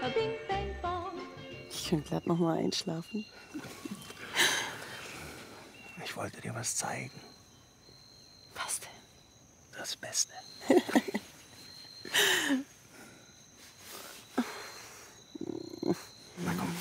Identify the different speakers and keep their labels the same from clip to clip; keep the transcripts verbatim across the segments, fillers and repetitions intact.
Speaker 1: Ich könnte glatt noch mal einschlafen.
Speaker 2: Ich wollte dir was zeigen.
Speaker 1: Was denn?
Speaker 2: Das Beste. Na komm.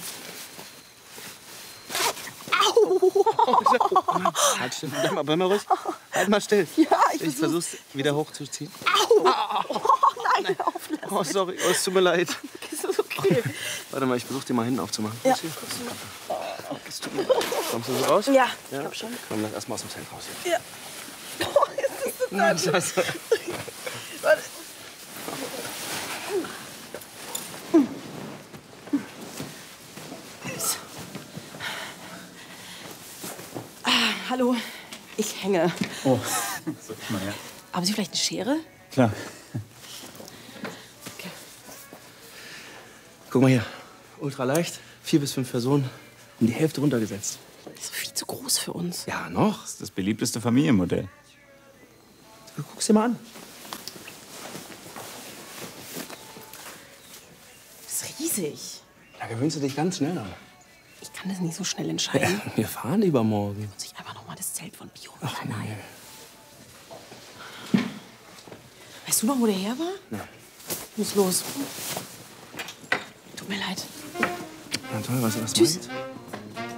Speaker 1: Au!
Speaker 2: Halt still, bleib mal, bleib mal ruhig. Halt mal still.
Speaker 1: Ja, ich,
Speaker 2: ich versuch's wieder hochzuziehen.
Speaker 1: Au! Oh, nein, hör auf, lass
Speaker 2: Oh, sorry, oh, es tut mir leid.
Speaker 1: Ist das okay?
Speaker 2: Warte mal, ich versuch dir mal hinten aufzumachen.
Speaker 1: Ja.
Speaker 2: Oh, es tut mir leid. Kommst du so raus?
Speaker 1: Ja, ich glaub schon.
Speaker 2: Komm, lass erst mal aus dem Zelt raus.
Speaker 1: Ja. Oh, jetzt ist es
Speaker 2: Nein, Scheiße.
Speaker 1: Warte. Ah, hallo, ich hänge.
Speaker 3: Oh, so, mal her.
Speaker 1: Haben Sie vielleicht eine Schere?
Speaker 3: Klar.
Speaker 1: Okay.
Speaker 2: Guck mal hier. Ultra leicht, vier bis fünf Personen, um die Hälfte runtergesetzt.
Speaker 1: Das ist viel zu groß für uns.
Speaker 2: Ja, noch.
Speaker 3: Das ist das beliebteste Familienmodell.
Speaker 2: Du guck's dir mal an.
Speaker 1: Das ist riesig.
Speaker 2: Da gewöhnst du dich ganz schnell an.
Speaker 1: Ich kann das nicht so schnell entscheiden.
Speaker 2: Ja, wir fahren übermorgen.
Speaker 1: Muss ich einfach noch mal das Zelt von Bio
Speaker 2: Ach,
Speaker 1: verleihen. Weißt du noch, wo der her war?
Speaker 2: Nein.
Speaker 1: Muss los. Tut mir leid.
Speaker 2: Na toll, was, was
Speaker 1: Tschüss.
Speaker 2: meinst?